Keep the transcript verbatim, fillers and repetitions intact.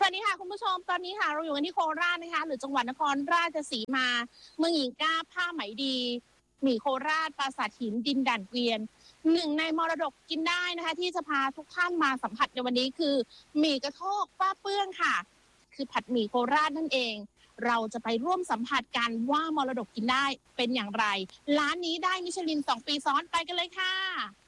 วัสดีค่ะคุณผู้ชมตอนนี้ค่ะเราอยู่กันที่โคราชนะคะหรือจังหวัดนครราชสีมาเมืองหญิงก้าผ้าไหมดีหมี่โคราชปราสาทหินดินด่านเกวียนหนึ่งในมรดกกินได้นะคะที่จะพาทุกท่านมาสัมผัสในวันนี้คือหมี่กระโทกป้าเปื้องค่ะคือผัดหมี่โคราชนั่นเองเราจะไปร่วมสัมผัสกันว่ามรดกกินได้เป็นอย่างไรร้านนี้ได้มิชลินสองปีซ้อนไปกันเลยค่ะ